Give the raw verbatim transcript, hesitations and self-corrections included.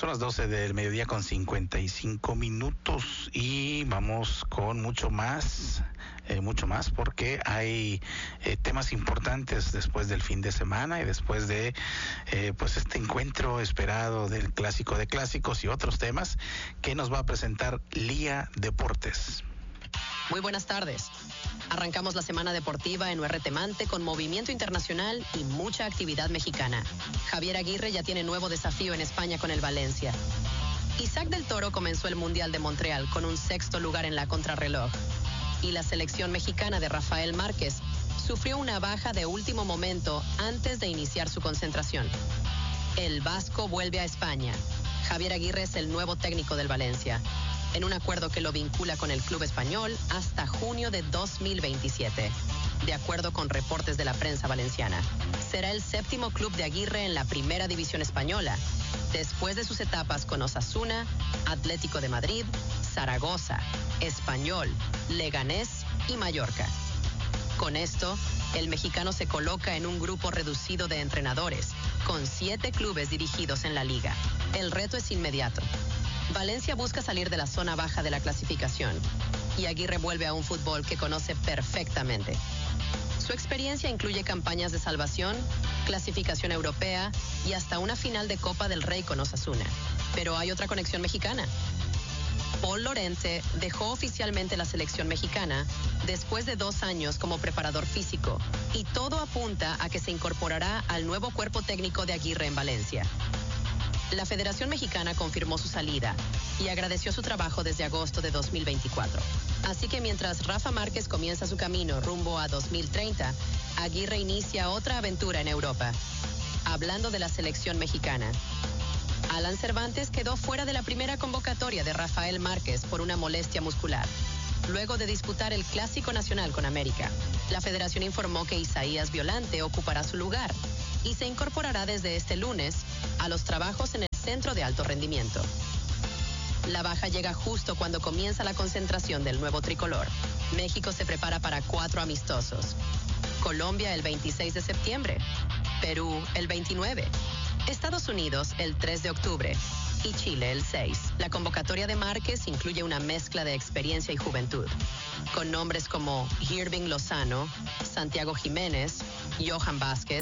Son las doce del mediodía con cincuenta y cinco minutos y vamos con mucho más, eh, mucho más porque hay eh, temas importantes después del fin de semana y después de eh, pues este encuentro esperado del clásico de clásicos y otros temas que nos va a presentar Lía Deportes. Muy buenas tardes. Arrancamos la semana deportiva en U R T Mante con movimiento internacional y mucha actividad mexicana. Javier Aguirre ya tiene nuevo desafío en España con el Valencia. Isaac del Toro comenzó el Mundial de Montreal con un sexto lugar en la contrarreloj. Y la selección mexicana de Rafael Márquez sufrió una baja de último momento antes de iniciar su concentración. El vasco vuelve a España. Javier Aguirre es el nuevo técnico del Valencia, en un acuerdo que lo vincula con el club español hasta junio de dos mil veintisiete. De acuerdo con reportes de la prensa valenciana, será el séptimo club de Aguirre en la primera división española, después de sus etapas con Osasuna, Atlético de Madrid, Zaragoza, Español, Leganés y Mallorca. Con esto, el mexicano se coloca en un grupo reducido de entrenadores, con siete clubes dirigidos en la liga. El reto es inmediato. Valencia busca salir de la zona baja de la clasificación y Aguirre vuelve a un fútbol que conoce perfectamente. Su experiencia incluye campañas de salvación, clasificación europea y hasta una final de Copa del Rey con Osasuna. Pero hay otra conexión mexicana. Paul Lorente dejó oficialmente la selección mexicana después de dos años como preparador físico y todo apunta a que se incorporará al nuevo cuerpo técnico de Aguirre en Valencia. La Federación Mexicana confirmó su salida y agradeció su trabajo desde agosto de dos mil veinticuatro. Así que mientras Rafa Márquez comienza su camino rumbo a dos mil treinta, Aguirre inicia otra aventura en Europa. Hablando de la selección mexicana, Alan Cervantes quedó fuera de la primera convocatoria de Rafael Márquez por una molestia muscular, luego de disputar el Clásico Nacional con América. La Federación informó que Isaías Violante ocupará su lugar y se incorporará desde este lunes a los trabajos en el Centro de Alto Rendimiento. La baja llega justo cuando comienza la concentración del nuevo tricolor. México se prepara para cuatro amistosos. Colombia el veintiséis de septiembre, Perú el veintinueve, Estados Unidos el tres de octubre y Chile el seis. La convocatoria de Márquez incluye una mezcla de experiencia y juventud, con nombres como Irving Lozano, Santiago Jiménez, Johan Vázquez,